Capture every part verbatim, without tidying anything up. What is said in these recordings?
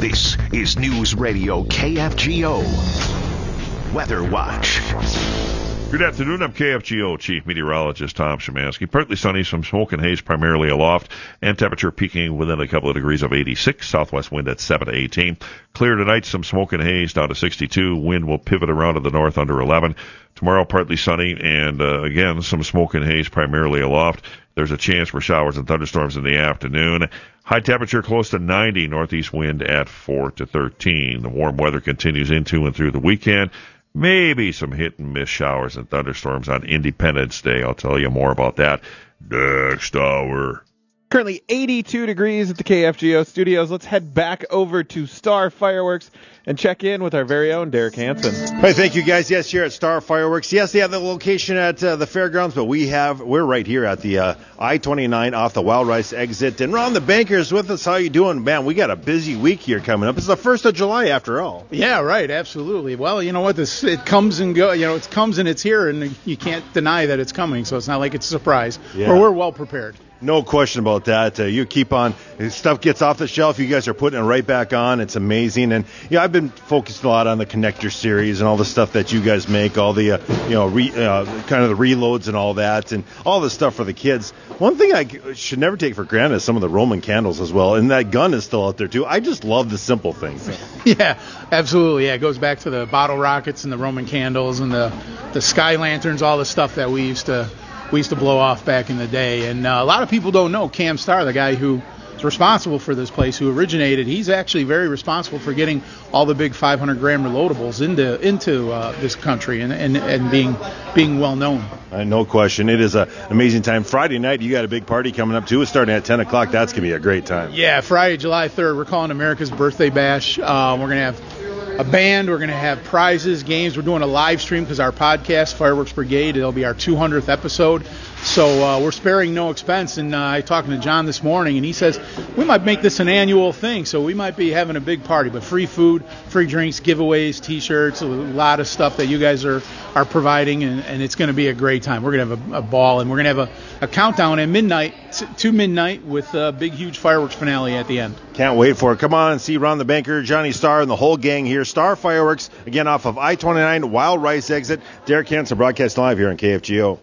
This is News Radio K F G O Weather Watch. Good afternoon. I'm K F G O Chief Meteorologist Tom Szymanski. Partly sunny, some smoke and haze primarily aloft, and temperature peaking within a couple of degrees of eighty-six. Southwest wind at seven to eighteen. Clear tonight, some smoke and haze down to sixty-two. Wind will pivot around to the north under eleven. Tomorrow, partly sunny, and uh, again, some smoke and haze primarily aloft. There's a chance for showers and thunderstorms in the afternoon. High temperature close to ninety. Northeast wind at four to thirteen. The warm weather continues into and through the weekend. Maybe some hit and miss showers and thunderstorms on Independence Day. I'll tell you more about that next hour. Currently eighty-two degrees at the K F G O studios. Let's head back over to Star Fireworks and check in with our very own Derek Hansen. Hey, thank you guys. Yes, here at Star Fireworks. Yes, they have the location at uh, the fairgrounds, but we have we're right here at the uh, I twenty-nine off the Wild Rice exit. And Ron the Banker's with us. How you doing, man? We got a busy week here coming up. It's the first of July after all. Yeah, right. Absolutely. Well, you know what? This it comes and go. You know, it comes and it's here, and you can't deny that it's coming. So it's not like it's a surprise. Yeah. But we're well prepared. No question about that. Uh, you keep on, stuff gets off the shelf, you guys are putting it right back on. It's amazing. And, yeah, I've been focused a lot on the Connector series and all the stuff that you guys make, all the, uh, you know, re, uh, kind of the reloads and all that, and all the stuff for the kids. One thing I should never take for granted is some of the Roman candles as well. And that gun is still out there, too. I just love the simple things. Yeah, absolutely. Yeah, it goes back to the bottle rockets and the Roman candles and the, the sky lanterns, all the stuff that we used to we used to blow off back in the day. And uh, a lot of people don't know Cam Starr, the guy who is responsible for this place, who originated. He's actually very responsible for getting all the big five hundred gram reloadables into into uh, this country and, and, and being being well known. Uh, no question. It is an amazing time. Friday night, you got a big party coming up, too. It's starting at ten o'clock. That's going to be a great time. Yeah, Friday, July third, we're calling America's Birthday Bash. Uh, we're going to have a band. We're going to have prizes, games. We're doing a live stream because our podcast, Fireworks Brigade, it'll be our two hundredth episode. So uh, we're sparing no expense. And uh, I talking to John this morning, and he says we might make this an annual thing. So we might be having a big party, but free food, free drinks, giveaways, T-shirts, a lot of stuff that you guys are, are providing, and, and it's going to be a great time. We're going to have a, a ball, and we're going to have a, a countdown at midnight, to midnight, with a big, huge fireworks finale at the end. Can't wait for it. Come on and see Ron the Banker, Johnny Starr, and the whole gang here. Star Fireworks, again, off of I twenty-nine, Wild Rice exit. Derek Hansen, broadcast live here on K F G O.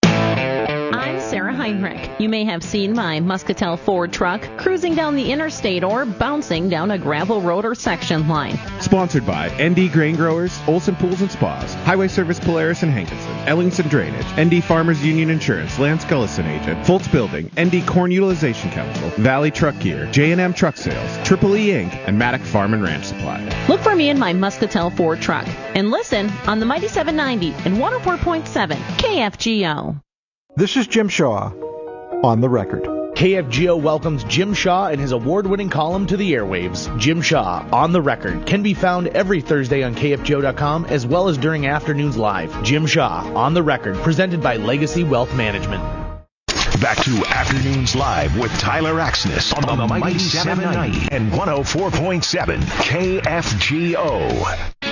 I'm Sarah Heinrich. You may have seen my Muscatel Ford truck cruising down the interstate or bouncing down a gravel road or section line. Sponsored by N D Grain Growers, Olson Pools and Spas, Highway Service Polaris and Hankinson, Ellingson Drainage, N D Farmers Union Insurance, Lance Gullison Agent, Foltz Building, N D Corn Utilization Council, Valley Truck Gear, J and M Truck Sales, Triple E Incorporated, and Maddock Farm and Ranch Supply. Look for me in my Muscatel Ford truck and listen on the Mighty seven ninety and one oh four point seven K F G O. This is Jim Shaw on the record. K F G O welcomes Jim Shaw and his award-winning column to the airwaves. Jim Shaw, On the Record, can be found every Thursday on K F G O dot com as well as during afternoons live. Jim Shaw, On the Record, presented by Legacy Wealth Management. Back to Afternoons Live with Tyler Axness on the Mighty seven ninety and one oh four point seven K F G O.